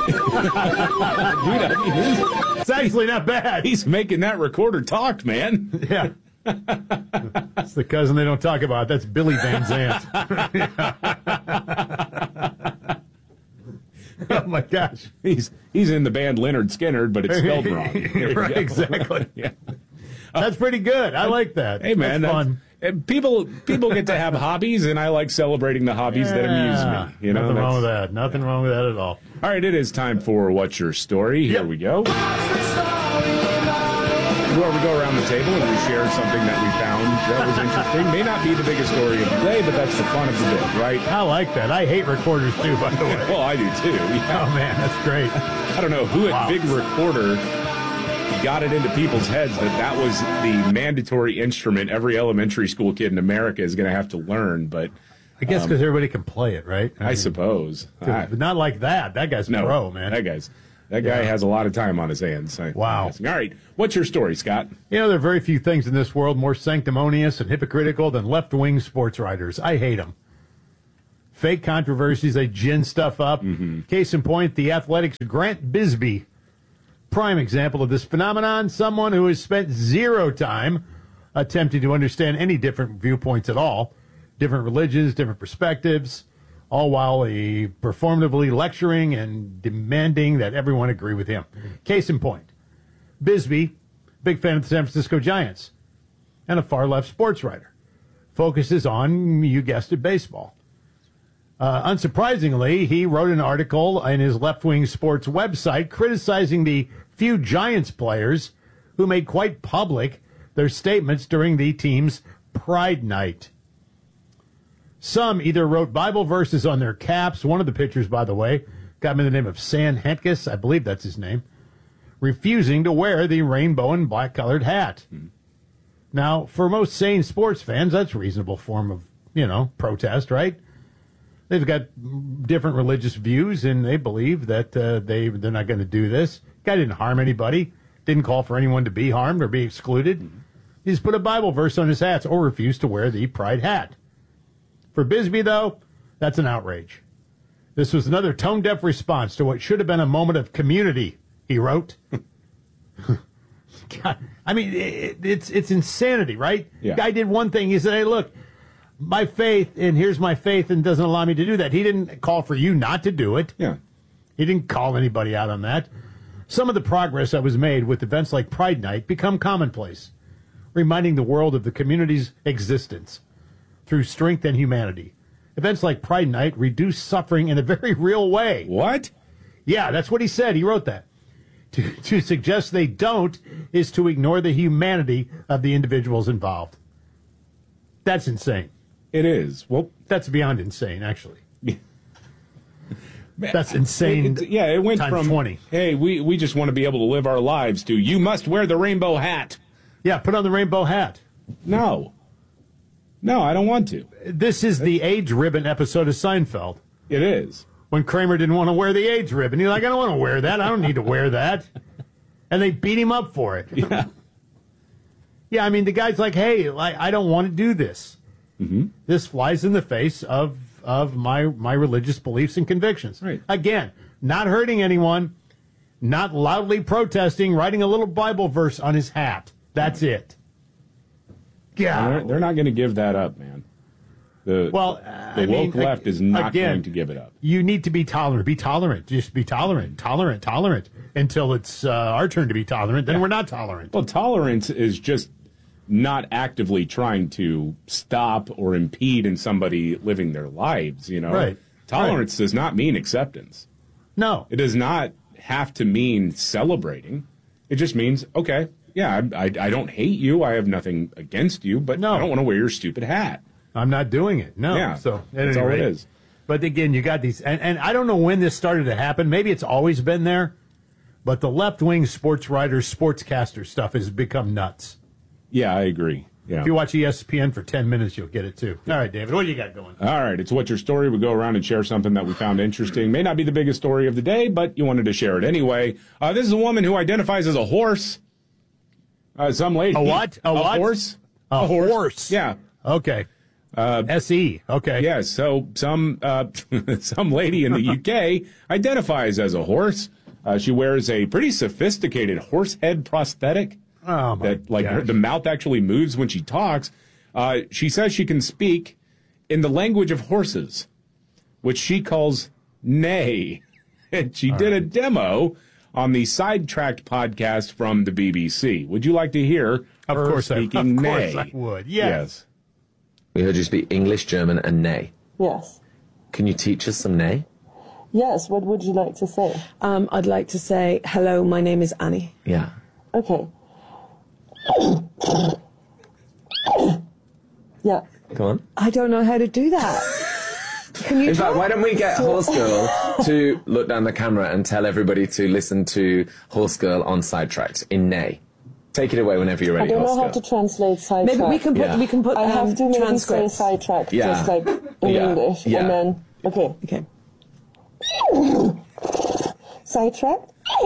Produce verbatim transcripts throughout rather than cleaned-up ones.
I mean, he's, It's actually not bad. he's making that recorder talk, man. Yeah. That's the cousin they don't talk about. That's Billy Van Zandt. Oh, my gosh. He's he's in the band Leonard Skinner, but it's spelled wrong. There you Right, go. exactly. Yeah. That's pretty good. I like that. Hey, man, that's that's fun. and people people get to have hobbies, and I like celebrating the hobbies that amuse me. You know, Nothing wrong with that's- that. Nothing wrong with that at all. All right, it is time for What's Your Story. Here Yep. we go. Where we go around the table and we share something that we found that was interesting. May not be the biggest story of the day, but that's the fun of the bit, right? I like that. I hate recorders, too, by the way. Well, I do too. Yeah. Oh, man, that's great. I don't know who at Wow. Big Recorder got it into people's heads that that was the mandatory instrument every elementary school kid in America is going to have to learn, but I guess because everybody can play it, right? I suppose. I- But not like that. That guy's no, pro, man. That guy's that guy Yeah. has a lot of time on his hands. I- Wow. I'm guessing. All right, what's your story, Scott? You know, there are very few things in this world more sanctimonious and hypocritical than left-wing sports writers. I hate them. Fake controversies, they gin stuff up. Mm-hmm. Case in point, the Athletics' Grant Bisbee. Prime example of this phenomenon, someone who has spent zero time attempting to understand any different viewpoints at all, different religions, different perspectives, all while he performatively lecturing and demanding that everyone agree with him. Case in point, Bisbee, big fan of the San Francisco Giants, and a far-left sports writer, focuses on, you guessed it, baseball. Uh, unsurprisingly, he wrote an article in his left-wing sports website criticizing the few Giants players who made quite public their statements during the team's Pride Night. Some either wrote Bible verses on their caps. One of the pitchers, by the way, got him in the name of Sam Hentges, I believe that's his name, refusing to wear the rainbow and black-colored hat. Hmm. Now, for most sane sports fans, that's a reasonable form of, you know, protest, right? They've got different religious views, and they believe that uh, they, they're not going to do this. Guy didn't harm anybody, didn't call for anyone to be harmed or be excluded. Mm-hmm. He just put a Bible verse on his hats or refused to wear the pride hat. For Bisbee, though, that's an outrage. This was another tone-deaf response to what should have been a moment of community, he wrote. God, I mean, it, it's it's insanity, right? Yeah. Guy did one thing. He said, hey, look, my faith, and here's my faith, and doesn't allow me to do that. He didn't call for you not to do it. Yeah. He didn't call anybody out on that. Some of the progress that was made with events like Pride Night become commonplace, reminding the world of the community's existence through strength and humanity. Events like Pride Night reduce suffering in a very real way. What? Yeah, that's what he said. He wrote that. To, to suggest they don't is to ignore the humanity of the individuals involved. That's insane. It is. Well, That's beyond insane, actually. man, That's insane. It, it, yeah, it went times from twenty. Hey, we we just want to be able to live our lives to you must wear the rainbow hat. Yeah, put on the rainbow hat. No. No, I don't want to. This is the AIDS ribbon episode of Seinfeld. It is. When Kramer didn't want to wear the AIDS ribbon. He's like, I don't want to wear that. I don't need to wear that. And they beat him up for it. Yeah. Yeah, I mean, the guy's like, hey, like, I don't want to do this. Mm-hmm. This flies in the face of of my my religious beliefs and convictions. Right. Again, not hurting anyone, not loudly protesting, writing a little Bible verse on his hat. That's it. Yeah. They're, they're not going to give that up, man. The, Well, the I woke mean, left is not again, going to give it up. You need to be tolerant. Be tolerant. Just be tolerant. Tolerant. Tolerant. Until it's uh, our turn to be tolerant. Then Yeah. we're not tolerant. Well, tolerance is just not actively trying to stop or impede in somebody living their lives, you know? Right. Tolerance does not mean acceptance. No. It does not have to mean celebrating. It just means, okay, yeah, I, I, I don't hate you. I have nothing against you, but No. I don't want to wear your stupid hat. I'm not doing it. No. Yeah, So at that's any all rate. it is. But again, you got these, and, and I don't know when this started to happen. Maybe it's always been there, but the left-wing sports writers, sportscaster stuff has become nuts. Yeah, I agree. Yeah. If you watch E S P N for ten minutes, you'll get it too. All right, David, what do you got going? All right, it's What's Your Story? We go around and share something that we found interesting. May not be the biggest story of the day, but you wanted to share it anyway. Uh, this is a woman who identifies as a horse. Uh, some lady. A what? A what? horse. A horse. Yeah. Okay. Uh, S E, okay. Yeah, so some uh, some lady in the U K identifies as a horse. Uh, she wears a pretty sophisticated horse head prosthetic. Oh, my that like gosh. her, the mouth actually moves when she talks. Uh, she says she can speak in the language of horses, which she calls neigh. And she All did right. a demo on the Sidetracked podcast from the B B C. Would you like to hear Of her course I- speaking of course neigh? I would, yes. We heard you speak English, German, and neigh. Yes. Can you teach us some neigh? Yes, what would you like to say? Um, I'd like to say, hello, my name is Annie. Yeah. Okay. Yeah. Come on. I don't know how to do that. Can you In fact, try? why don't we get Horse Girl to look down the camera and tell everybody to listen to Horse Girl on Sidetracked in neigh. Take it away whenever you're I ready, don't know Horse how Girl. to translate sidetrack. Maybe we can put, Yeah. we can put I um, have to maybe say transcripts. sidetrack, Yeah. just like in Yeah. English. Yeah. And then, okay. Okay. Sidetrack?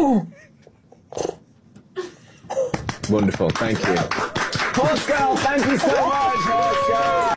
Wonderful, thank you. Horse Girl, thank you so much, Horse Girl.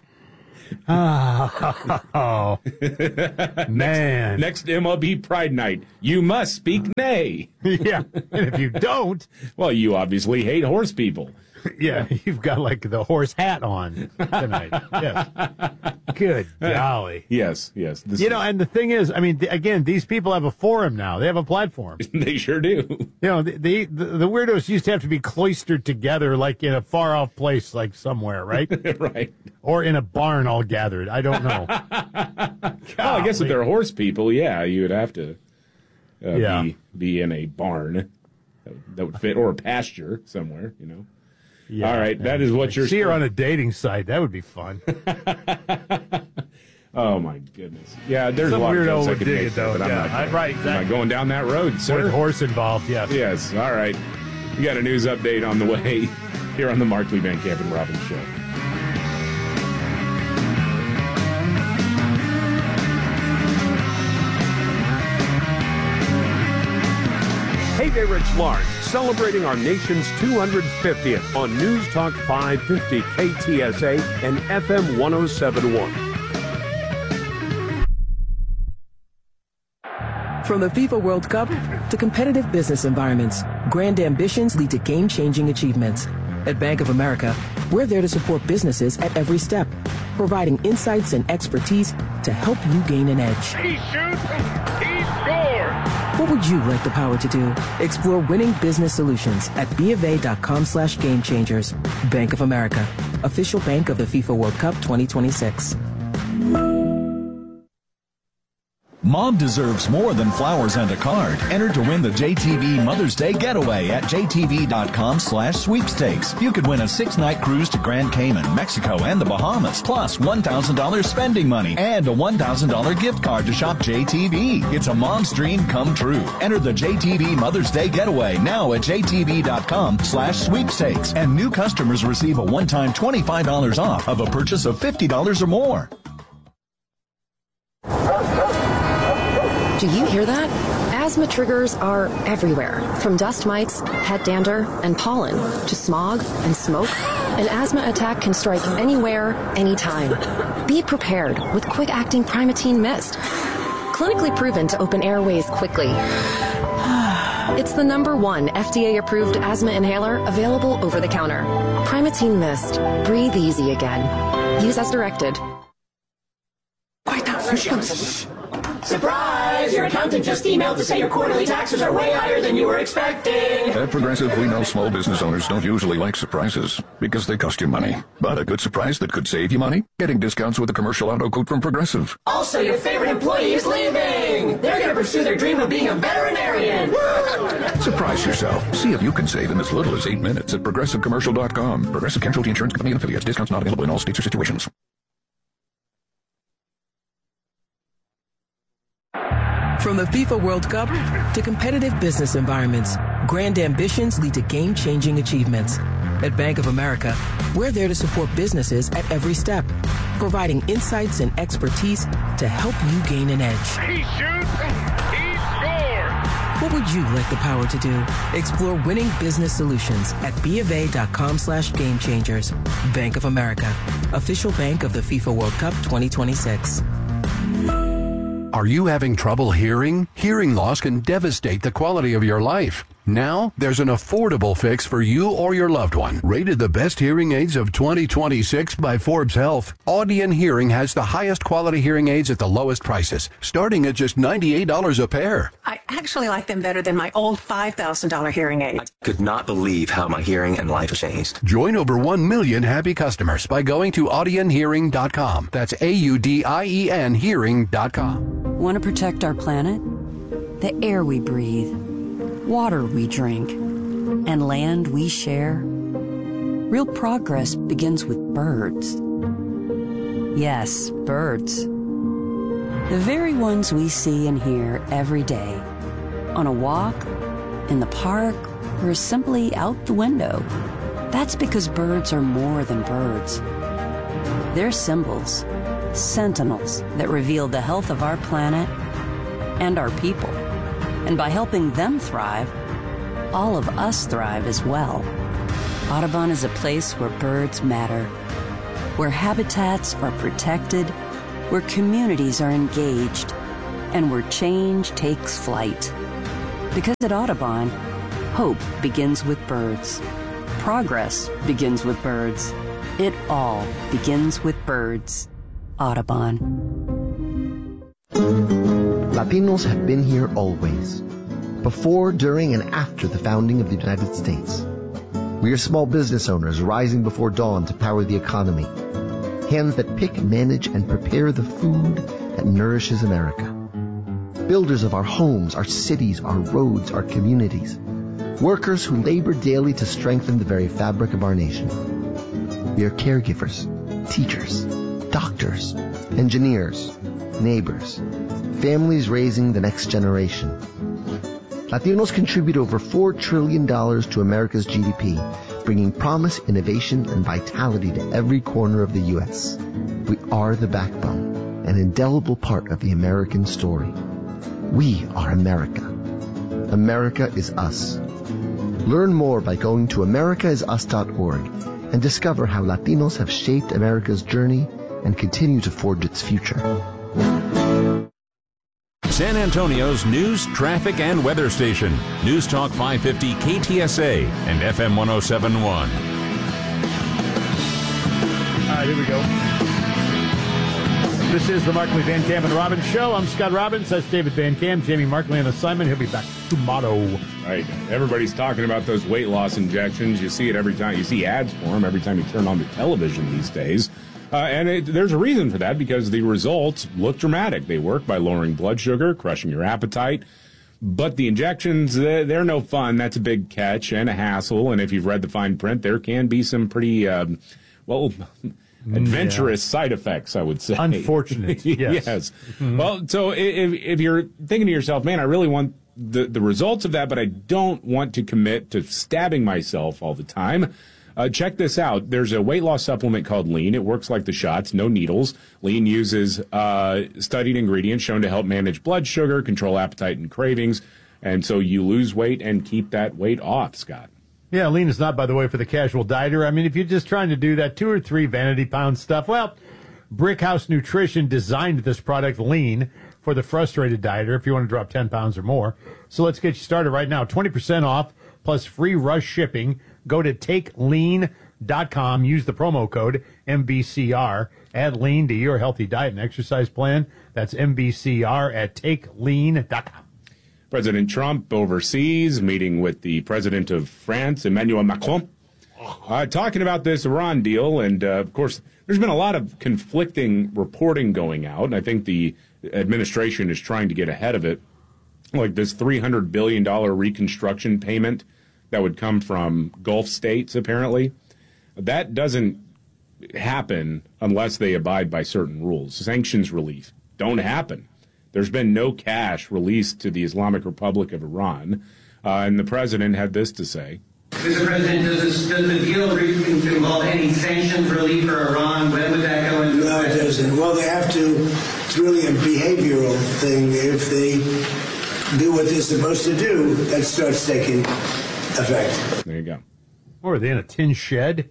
Oh, man. Next M L B Pride Night, you must speak neigh. Yeah, and if you don't, Well, you obviously hate horse people. yeah, you've got like the horse hat on tonight. Yes. Good golly. Yes, yes. This You know, and the thing is, I mean, th- again, these people have a forum now. They have a platform. they sure do. You know, the, the the weirdos used to have to be cloistered together, like in a far off place, like somewhere, right? Right. Or in a barn, all gathered. I don't know. Well, I guess if they're horse people, yeah, you would have to uh, Yeah. be be in a barn that would, that would fit, or a pasture somewhere. You know. Yeah. All right, that is what you're. See her on a dating site. That would be fun. Oh my goodness. Yeah, there's Some a lot of weirdo jokes I would could dig make it, there, though. but I'm Yeah, not, I- right, I'm exactly. not going down that road, sir. With horse involved, yes. Yes. All right. We got a news update on the way here on the Markley, Van Camp and Robbins Show. Hey there, it's Lark, celebrating our nation's two hundred fiftieth on News Talk five fifty K T S A and F M one oh seven point one. From the FIFA World Cup to competitive business environments, grand ambitions lead to game-changing achievements. At Bank of America, we're there to support businesses at every step, providing insights and expertise to help you gain an edge. He shoots, he scores! What would you like the power to do? Explore winning business solutions at bofa.com slash game changers. Bank of America, official bank of the FIFA World Cup twenty twenty-six. Mom deserves more than flowers and a card. Enter to win the J T V Mother's Day Getaway at jtv.com slash sweepstakes. You could win a six-night cruise to Grand Cayman, Mexico, and the Bahamas, plus one thousand dollars spending money and a one thousand dollars gift card to shop J T V. It's a mom's dream come true. Enter the J T V Mother's Day Getaway now at jtv.com slash sweepstakes. And new customers receive a one-time twenty-five dollars off of a purchase of fifty dollars or more. Do you hear that? Asthma triggers are everywhere, from dust mites, head dander, and pollen, to smog and smoke. An asthma attack can strike anywhere, anytime. Be prepared with quick-acting Primatene Mist. Clinically proven to open airways quickly. It's the number one F D A-approved asthma inhaler available over the counter. Primatene Mist. Breathe easy again. Use as directed. Quiet down, here she comes. Surprise! Your accountant just emailed to say your quarterly taxes are way higher than you were expecting. At Progressive, we know small business owners don't usually like surprises because they cost you money. But a good surprise that could save you money? Getting discounts with a commercial auto quote from Progressive. Also, your favorite employee is leaving. They're going to pursue their dream of being a veterinarian. Surprise yourself. See if you can save in as little as eight minutes at progressive commercial dot com. Progressive Casualty Insurance Company and affiliates. Discounts not available in all states or situations. From the FIFA World Cup to competitive business environments, grand ambitions lead to game-changing achievements. At Bank of America, we're there to support businesses at every step, providing insights and expertise to help you gain an edge. He shoots, he scores! What would you like the power to do? Explore winning business solutions at bofa.com slash game changers. Bank of America, official bank of the FIFA World Cup twenty twenty-six. Are you having trouble hearing? Hearing loss can devastate the quality of your life. Now, there's an affordable fix for you or your loved one. Rated the best hearing aids of twenty twenty-six by Forbes Health, Audion Hearing has the highest quality hearing aids at the lowest prices, starting at just ninety-eight dollars a pair. I actually like them better than my old five thousand dollars hearing aid. I could not believe how my hearing and life have changed. Join over one million happy customers by going to audion hearing dot com. That's A U D I E N hearing dot com. Want to protect our planet? The air we breathe, water we drink, and land we share? Real progress begins with birds. Yes, birds. The very ones we see and hear every day. On a walk, in the park, or simply out the window. That's because birds are more than birds. They're symbols, sentinels that reveal the health of our planet and our people. And by helping them thrive, all of us thrive as well. Audubon is a place where birds matter, where habitats are protected, where communities are engaged, and where change takes flight. Because at Audubon, hope begins with birds. Progress begins with birds. It all begins with birds. Audubon. Latinos have been here always. Before, during, and after the founding of the United States. We are small business owners rising before dawn to power the economy. Hands that pick, manage, and prepare the food that nourishes America. Builders of our homes, our cities, our roads, our communities. Workers who labor daily to strengthen the very fabric of our nation. We are caregivers, teachers, doctors, engineers, neighbors, families raising the next generation. Latinos contribute over four trillion dollars to America's G D P, bringing promise, innovation, and vitality to every corner of the U S. We are the backbone, an indelible part of the American story. We are America. America is us. Learn more by going to america is us dot org and discover how Latinos have shaped America's journey and continue to forge its future. San Antonio's news, traffic, and weather station. News Talk five fifty K T S A and F M one oh seven point one. All right, here we go. This is the Markley, Van Camp, and Robbins Show. I'm Scott Robbins. That's David Van Camp. Jamie Markley on assignment. He'll be back tomorrow. Right. Everybody's talking about those weight loss injections. You see it every time. You see ads for them every time you turn on the television these days. Uh, and it, there's a reason for that, because the results look dramatic. They work by lowering blood sugar, crushing your appetite. But the injections, they're, they're no fun. That's a big catch and a hassle. And if you've read the fine print, there can be some pretty, um, well, adventurous yeah. side effects, I would say. Unfortunate, yes. yes. Mm-hmm. Well, so if, if you're thinking to yourself, man, I really want the, the results of that, but I don't want to commit to stabbing myself all the time, Uh, check this out. There's a weight loss supplement called Lean. It works like the shots, no needles. Lean uses uh, studied ingredients shown to help manage blood sugar, control appetite and cravings, and so you lose weight and keep that weight off, Scott. Yeah, Lean is not, by the way, for the casual dieter. I mean, if you're just trying to do that two or three vanity pound stuff, well, Brickhouse Nutrition designed this product, Lean, for the frustrated dieter if you want to drop ten pounds or more. So let's get you started right now. twenty percent off plus free rush shipping. Go to take lean dot com. Use the promo code M B C R. Add Lean to your healthy diet and exercise plan. That's M B C R at take lean dot com. President Trump overseas, meeting with the president of France, Emmanuel Macron, uh, talking about this Iran deal. And, uh, of course, there's been a lot of conflicting reporting going out. And I think the administration is trying to get ahead of it. Like this three hundred billion dollars reconstruction payment that would come from Gulf states, apparently. That doesn't happen unless they abide by certain rules. Sanctions relief don't happen. There's been no cash released to the Islamic Republic of Iran. Uh, and the president had this to say. Mister President, does, this, does the deal involve any sanctions relief for Iran? When would that go into effect? No, it doesn't. Well, they have to. It's really a behavioral thing. If they do what they're supposed to do, that starts taking effect. There you go. Or are they in a tin shed?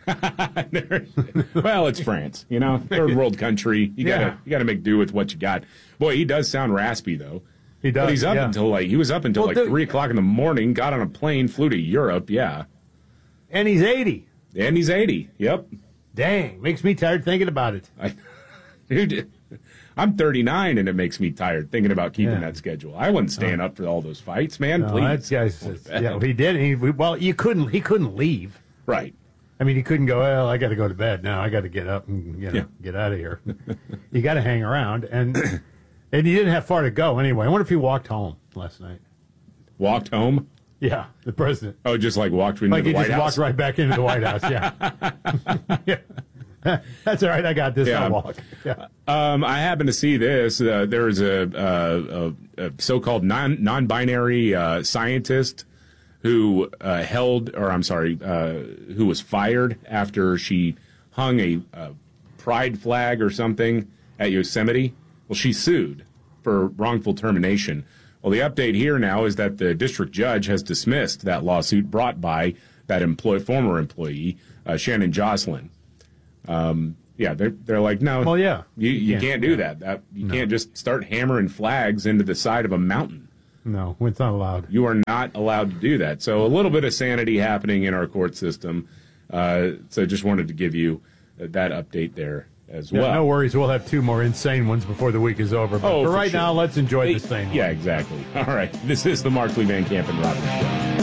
Well, it's France, you know, third world country. You Yeah. gotta you gotta make do with what you got. Boy, he does sound raspy though. He does. But he's up yeah. until like he was up until Well, like dude- three o'clock in the morning. Got on a plane, flew to Europe. Yeah, And he's eighty. and he's eighty. Yep. Dang, makes me tired thinking about it. I, dude, I'm thirty-nine, and it makes me tired thinking about keeping Yeah. that schedule. I wasn't staying up for all those fights, man. No, Please. that guy's, Go to bed. yeah, he did. He, well, you couldn't. He couldn't leave. Right. I mean, he couldn't go. Well, I got to go to bed now. I got to get up and you know, Yeah. get out of here. You got to hang around, and and he didn't have far to go anyway. I wonder if he walked home last night. Walked home. Yeah, the president. Oh, just like walked into Like the he White just House. walked right back into the White House. Yeah. Yeah. That's all right. I got this. Yeah. I'll walk. Yeah. Um, I happen to see this. Uh, there is a, uh, a, a so-called non non-binary uh, scientist who uh, held, or I'm sorry, uh, who was fired after she hung a, a pride flag or something at Yosemite. Well, she sued for wrongful termination. Well, the update here now is that the district judge has dismissed that lawsuit brought by that employee, former employee, uh, Shannon Jocelyn. Um, yeah, they're they're like, no, Well, yeah. you, you can't- can't, do that. that you No. can't just start hammering flags into the side of a mountain. No, it's not allowed. You are not allowed to do that. So a little bit of sanity happening in our court system. Uh, so just wanted to give you uh, that update there as Yeah, well. no worries. We'll have two more insane ones before the week is over. But Oh, for for right sure. now, let's enjoy the same. Yeah, exactly. All right. This is the Markley Van Camp and Robbins Show.